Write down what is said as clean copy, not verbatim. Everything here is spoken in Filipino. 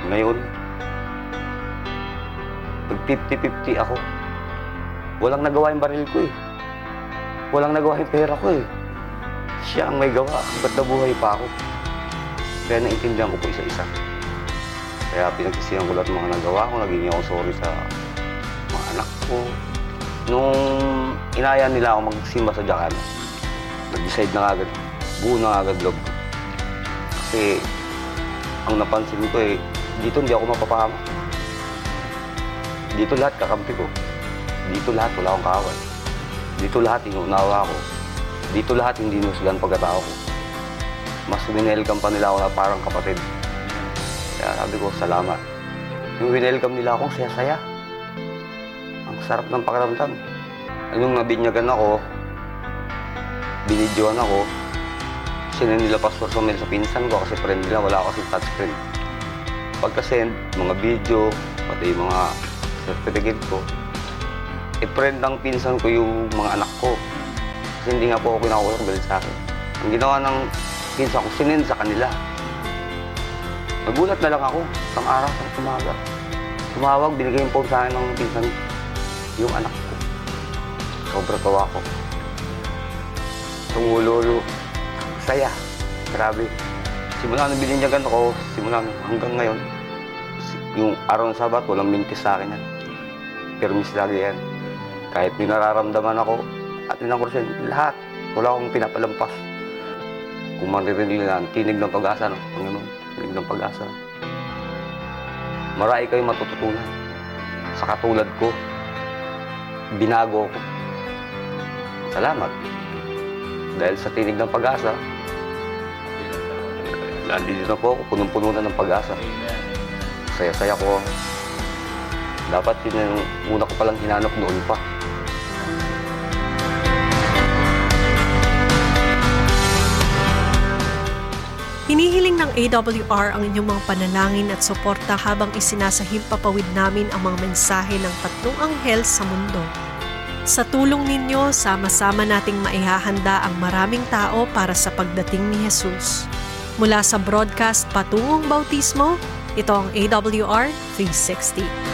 Ngayon, pag 50-50 ako, walang nagawa yung baril ko eh. Walang nagawa yung pera ko eh. Siya ang may gawa. Ba't nabuhay pa ako? Kaya naintindihan ko po isa-isa. Kaya pinagsisihan ko lahat ng mga nagawa ko. Naging ako sorry sa mga anak ko. Nung inaya nila ako magsimba sa Jakarta, nag-decide na agad. Buo na agad loob ko. Kasi ang napansin ko eh, dito hindi ako mapapahama. Dito lahat kakampi ko. Dito lahat wala akong kaaway. Dito lahat inuunawa ko. Dito lahat hindi nusgan pagkatao ko. Mas winelcome pa nila ako na parang kapatid. Kaya sabi ko, salamat. Yung winelcome nila akong saya-saya. Ang sarap ng pakiramdam. Yung nabinyagan ako, binidyoan ako, sinend nila Pastor Romel sa pinsan ko kasi friend nila, wala ako kasi touchscreen. Pagka-send, mga video, pati yung mga certificate ko, friend ng pinsan ko yung mga anak ko. Kasi hindi nga po ako kinakusap galit sa akin. Ang ginawa ng pinsan ko, sinend sa kanila. Nagulat na lang ako, isang araw, isang umaga. Tumawag, binigay yung phone sa akin ng pinsan yung anak ko. Sobra tawa ko. Tungulolo. Saya. Grabe. Simula nung bininyagan ako, simula hanggang ngayon, yung araw ng Sabat, walang mintis sa akin yan. Permis lagi yan. Kahit may nararamdaman ako, at inangkursin, lahat. Wala akong pinapalampas. Kung maririnig nila, tinig ng pag-asa, no? Panginoon, tinig ng pag-asa. Marami kayong matututunan. Sa katulad ko, binago ko. Salamat. Dahil sa tinig ng pag-asa, nandito na po ako, punong-puno na ng pag-asa. Saya-saya ko. Dapat yun yung una ko palang hinanap noon pa. Hinihiling ng AWR ang inyong mga panalangin at suporta habang isinasahim-papawid namin ang mga mensahe ng tatlong anghel sa mundo. Sa tulong ninyo, sama-sama nating maihahanda ang maraming tao para sa pagdating ni Jesus. Mula sa broadcast patungong bautismo, ito ang AWR 360.